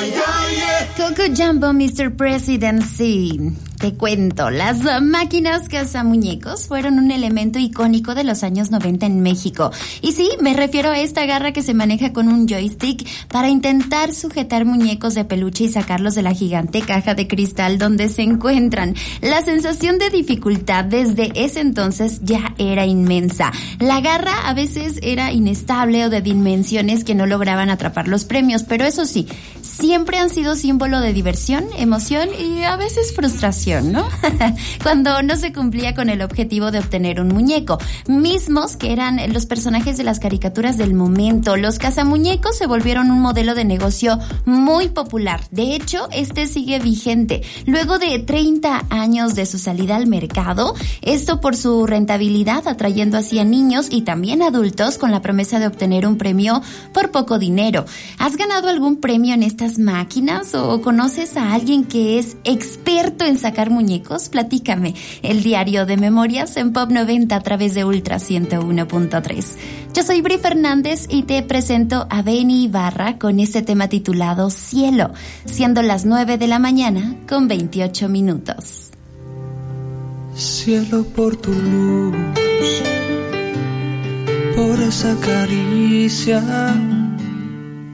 Coco Jumbo, Mr. Presidency. Te cuento, las máquinas cazamuñecos fueron un elemento icónico de los años 90 en México. Y sí, me refiero a esta garra que se maneja con un joystick para intentar sujetar muñecos de peluche y sacarlos de la gigante caja de cristal donde se encuentran. La sensación de dificultad desde ese entonces ya era inmensa. La garra a veces era inestable o de dimensiones que no lograban atrapar los premios, pero eso sí, siempre han sido símbolo de diversión, emoción y a veces frustración, ¿no? Cuando no se cumplía con el objetivo de obtener un muñeco, mismos que eran los personajes de las caricaturas del momento. Los cazamuñecos se volvieron un modelo de negocio muy popular. De hecho, este sigue vigente. Luego de 30 años de su salida al mercado, esto por su rentabilidad, atrayendo así a niños y también adultos con la promesa de obtener un premio por poco dinero. ¿Has ganado algún premio en estas máquinas o conoces a alguien que es experto en sacar muñecos? Platícame. El diario de memorias en Pop 90 a través de Ultra 101.3. Yo soy Bri Fernández y te presento a Benny Ibarra con este tema titulado Cielo, siendo las 9 de la mañana con 28 minutos. Cielo, por tu luz, por esa caricia